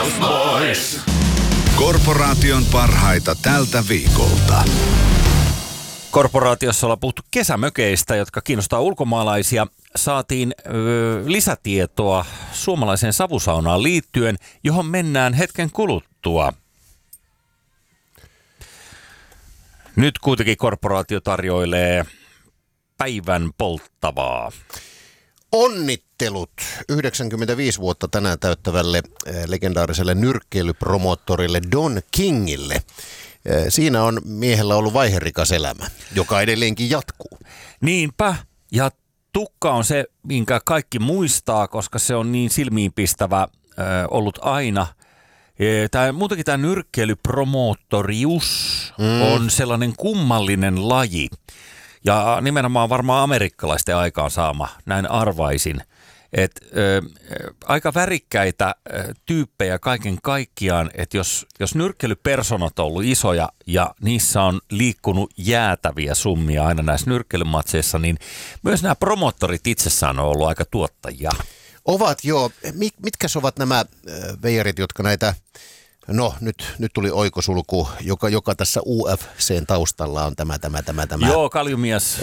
Korporaation parhaita tältä viikolta. Korporaatiossa ollaan puhuttu kesämökeistä, jotka kiinnostaa ulkomaalaisia. Saatiin lisätietoa suomalaiseen savusaunaan liittyen, johon mennään hetken kuluttua. Nyt kuitenkin korporaatio tarjoilee päivän polttavaa. Onnittelut 95 vuotta tänään täyttävälle legendaariselle nyrkkeilypromoottorille Don Kingille. Siinä on miehellä ollut vaiherikas elämä, joka edelleenkin jatkuu. Niinpä, ja tukka on se, minkä kaikki muistaa, koska se on niin silmiinpistävä ollut aina. Muutenkin tämä nyrkkeilypromoottorius on sellainen kummallinen laji. Ja nimenomaan varmaan amerikkalaisten aikaansaama, näin arvaisin. Aika värikkäitä tyyppejä kaiken kaikkiaan, että jos nyrkkeilypersonat on ollut isoja ja niissä on liikkunut jäätäviä summia aina näissä nyrkkeilymatseissa, niin myös nämä promoottorit itsessään on ollut aika tuottajia. Ovat joo. Mitkäs ovat nämä veijarit, jotka näitä... No, nyt tuli oikosulku, joka tässä UFC:n taustalla on tämä. Joo, Kaljumies.